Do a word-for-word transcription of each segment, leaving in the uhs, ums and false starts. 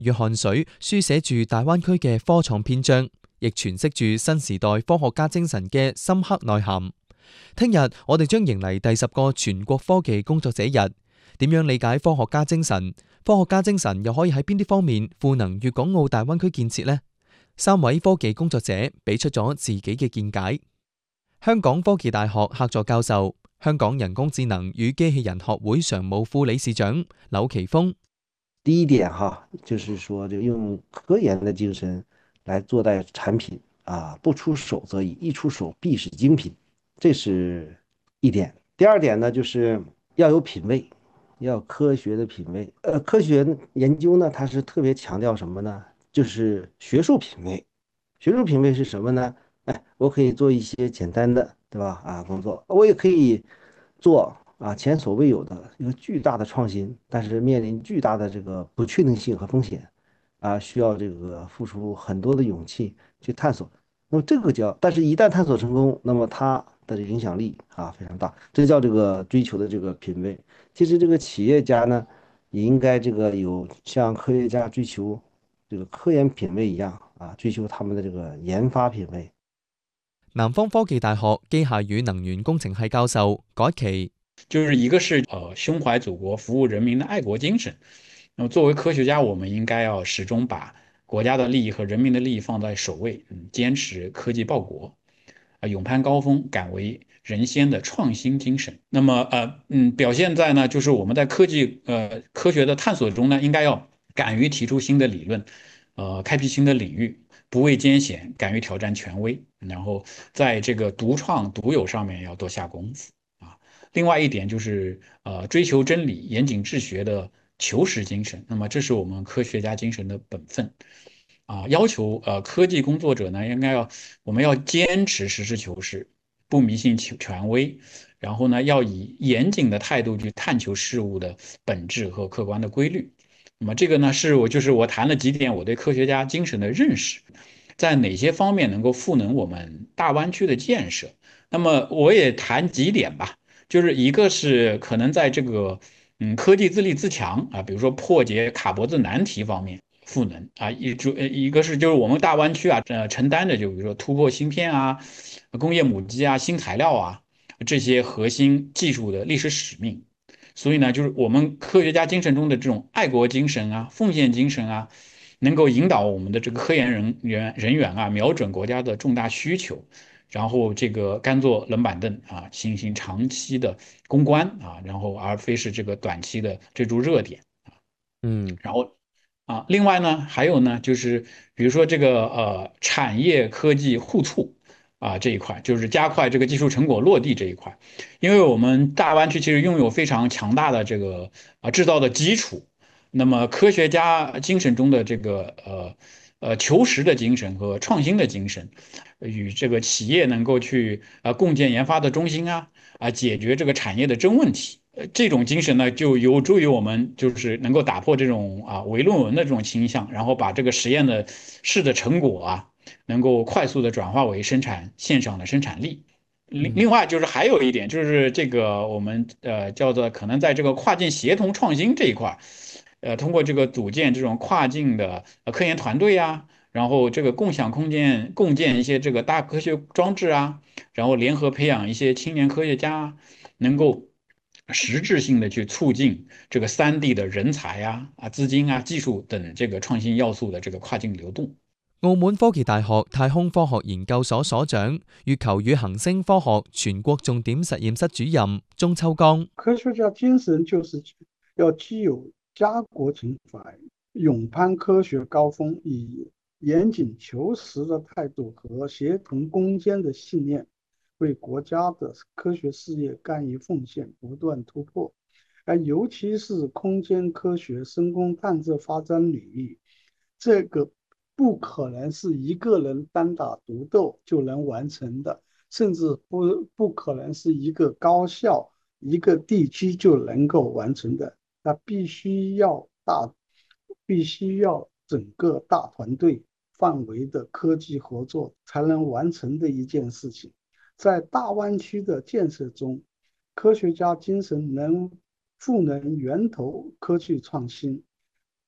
與汗水書寫住大灣區嘅科創篇章，亦詮釋住新時代科學家精神嘅深刻內涵。聽日我哋將迎嚟第十個全國科技工作者日，點樣理解科學家精神？科學家精神又可以喺邊啲方面賦能粵港澳大灣區建設呢？三位科技工作者俾出咗自己嘅見解。香港科技大學客座教授、香港人工智能與機器人學會常務副理事長柳奇峰。 第一點哈，就是說就用科研的精神來做帶產品啊，不出手則已，一出手必是精品，這是一點。第二點呢，就是要有品位，要科學的品位。呃，科學研究呢，它是特別強調什麼呢？就是學術品位。學術品位是什麼呢？哎，我可以做一些簡單的，對吧？啊，工作，我也可以做啊前所未有的一個巨大的創新，但是面臨巨大的這個不確定性和風險，啊，需要這個付出很多的勇氣去探索。那麼這個叫，但是一旦探索成功，那麼它的影響力啊非常大，這叫這個追求的這個品位。其實這個企業家呢，也應該這個有像科學家追求這個科研品位一樣啊，追求他們的這個研發品位。 南方科技大學機械與能源工程系教授改奇， 就是一個是呃胸懷祖國、服務人民的愛國精神。那麼作為科學家，我們應該要始終把國家的利益和人民的利益放在首位，嗯，堅持科技報國，啊，勇攀高峰，敢為人先的創新精神。那麼呃嗯，表現在呢，就是我們在科技呃科學的探索中呢，應該要敢於提出新的理論，呃，開闢新的領域，不畏艱險，敢於挑戰權威，然後在這個獨創獨有上面要多下功夫啊。另外一點就是呃追求真理、嚴謹治學的求實精神。那麼這是我們科學家精神的本分啊，要求呃科技工作者呢，應該要我們要堅持實事求是，不迷信權威，然後呢要以嚴謹的態度去探求事物的本質和客觀的規律。那麼這個呢，是我就是我談了幾點我對科學家精神的認識，在哪些方面能夠賦能我們大灣區的建設。那麼我也談幾點吧，就是一個是可能在這個嗯科技自立自強啊，比如說破解卡脖子難題方面賦能啊，一主一個是就是我們大灣區啊，呃承擔的就比如說突破芯片啊、工業母機啊、新材料啊這些核心技術的歷史使命。所以呢，就是我們科學家精神中的這種愛國精神啊、奉獻精神啊，能夠引導我們的這個科研人員人員啊，瞄準國家的重大需求，然後這個甘做冷板凳啊，進行長期的攻關啊，然後而非是這個短期的追逐熱點啊。 嗯， 然後啊，另外呢，還有呢，就是比如說這個呃產業科技互促。啊，這一塊就是加快這個技術成果落地這一塊，因為我們大灣區其實擁有非常強大的這個啊製造的基礎，那麼科學家精神中的這個呃呃求實的精神和創新的精神，與這個企業能夠去啊共建研發的中心啊啊解決這個產業的真問題，呃這種精神呢就有助於我們就是能夠打破這種啊唯論文的這種傾向，然後把這個實驗的試的成果啊。能夠快速的轉化為生產線上的生產力。另另外就是還有一點，就是這個我們呃叫做可能在這個跨境協同創新這一塊，呃通過這個組建這種跨境的科研團隊啊，然後這個共享空間，共建一些這個大科學裝置啊，然後聯合培養一些青年科學家，能夠實質性的去促進這個三地的人才啊、啊資金啊、技術等這個創新要素的這個跨境流動。 澳門科技大學太空科學研究所所長、月球與行星科學全國重點實驗室主任鍾秋剛。 科學家精神就是要具有家國情懷，勇攀科學高峰，以嚴謹求實的態度和協同攻堅的信念，為國家的科學事業干於奉獻，不斷突破。而尤其是空間科學、深空探測發展領域，這個不可能是一個人單打獨鬥就能完成的，甚至不不可能是一個高校、一個地區就能夠完成的。它必須要大，必須要整個大團隊範圍的科技合作才能完成的一件事情。在大灣區的建設中，科學家精神能賦能源頭科技創新，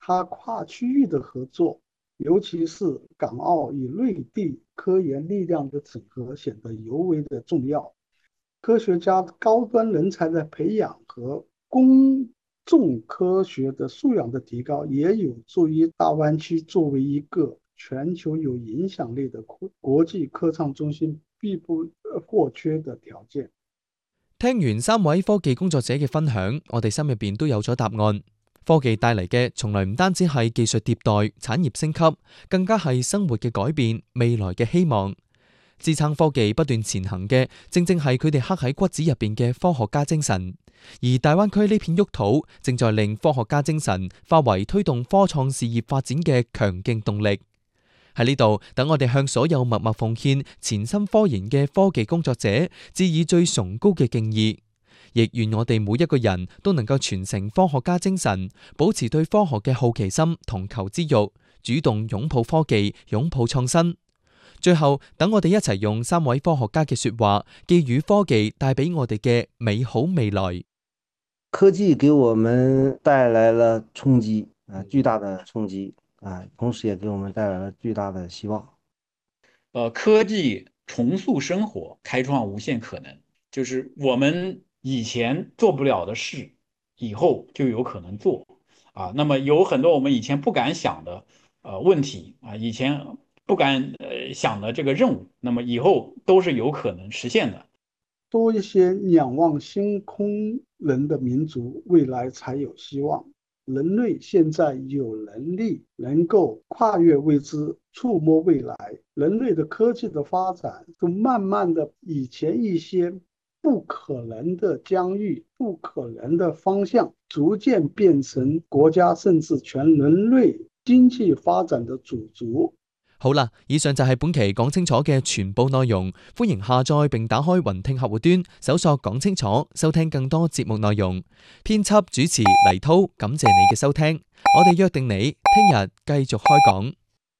它跨区域的合作，尤其是港澳与内地科研力量的整合显得尤为的重要。科学家高端人才的培养和公众科学的素养的提高，也有助于大湾区作为一个全球有影響力的國際科創中心必不或缺的條件。 聽完三位科技工作者嘅分享，我哋心入邊都有咗答案。科技帶嚟嘅從來唔單止係技術迭代、產業升級，更加係生活嘅改變、未來嘅希望。支撐科技不斷前行嘅，正正係佢哋刻喺骨子入邊嘅科學家精神。而大灣區呢片沃土，正在令科學家精神化為推動科創事業發展嘅強勁動力。喺呢度，等我哋向所有默默奉獻、潛心科研嘅科技工作者致以最崇高嘅敬意，亦願我哋每一個人都能夠傳承科學家精神，保持對科學嘅好奇心同求知欲，主動擁抱科技、擁抱創新。最後，等我哋一齊用三位科學家嘅說話，寄予科技帶俾我哋嘅美好未來。 科技給我們帶來了衝擊啊，巨大的衝擊。啊，同時也給我們帶來了巨大的希望。 呃，科技重塑生活，開創無限可能。就是我們以前做不了的事，以後就有可能做啊。那麼有很多我們以前不敢想的呃問題啊，以前不敢呃想的這個任務，那麼以後都是有可能實現的。 多一些仰望星空人的民族，未來才有希望。人類現在有能力能夠跨越未知，觸摸未來。人類的科技的發展都慢慢的，以前一些不可能的疆域、不可能的方向，逐漸變成國家甚至全人類經濟發展的主軸。 好啦，以上就係本期講清楚嘅全部內容。歡迎下載並打開雲聽客戶端，搜索講清楚，收聽更多節目內容。編輯主持黎濤，感謝你嘅收聽。我哋約定你聽日繼續開講。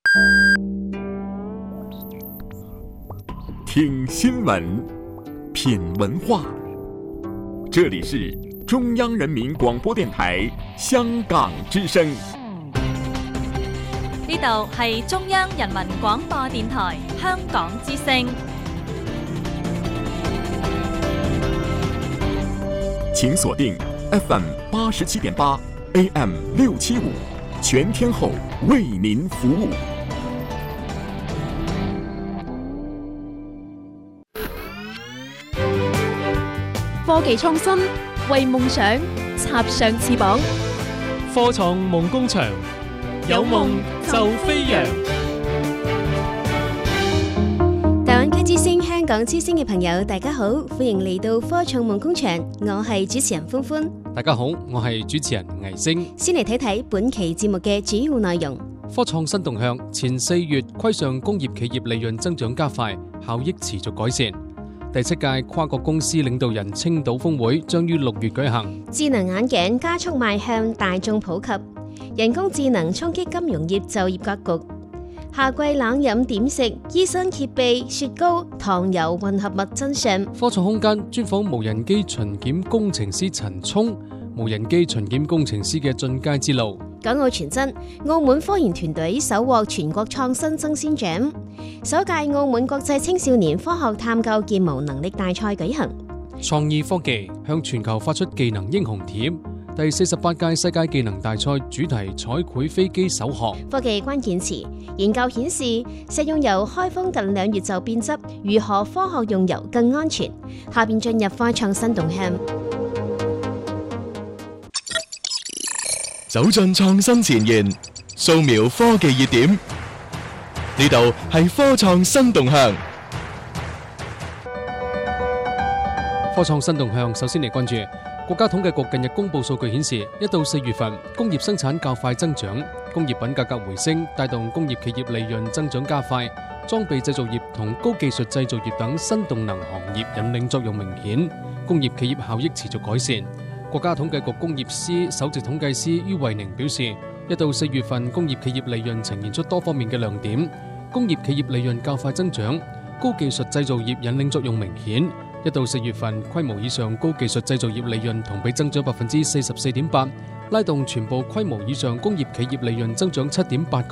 聽新聞，品文化，這裡是中央人民廣播電台香港之聲。 呢度係中央人民廣播電台香港之聲。 請鎖定 F M 八十七點八 A M 六七五，全天候為您服務。 科技創新，為夢想插上翅膀。 科創夢工場，有夢就飛揚。 大灣區之聲、香港之聲嘅朋友，大家好，歡迎嚟到科創夢工場，我係主持人歡歡。 大家好，我係主持人魏星。 先嚟睇睇本期節目嘅主要內容。 科創新動向，前四月規上工業企業利潤增長加快，效益持續改善。第七屆跨國公司領導人青島峰會將於六月舉行。 智能眼鏡加速邁向大眾普及，人工智能衝擊金融業就業格局。夏季冷飲點食、醫生揭秘雪糕、糖油混合物真相。 科創空間專訪無人機巡檢工程師陳聰，無人機巡檢工程師嘅進階之路。 港澳傳真，澳門科研團隊首獲全國創新爭先獎。首屆澳門國際青少年科學探究建模能力大賽舉行。 創意科技向全球發出技能英雄帖。第四十八屆世界技能大賽主題彩繪飛機首學。 科技關鍵詞，研究顯示食用油開封近兩月就變質，如何科學用油更安全？下邊進入科創新動向。 走進創新前沿，掃描科技熱點，呢度係科創新動向。 科創新動向，首先嚟關注國家統計局近日公布數據顯示，一到四月份工業生產較快增長，工業品價格回升，帶動工業企業利潤增長加快，裝備製造業同高技術製造業等新動能行業引領作用明顯，工業企業效益持續改善。國家統計局工業司首席統計師于慧寧表示，一到四月份工業企業利潤呈現出多方面嘅亮點，工業企業利潤較快增長，高技術製造業引領作用明顯， 一到四月份，規模以上高技術製造業利潤同比增長百分之四十四點八，拉動全部規模以上工業企業利潤增長七點八。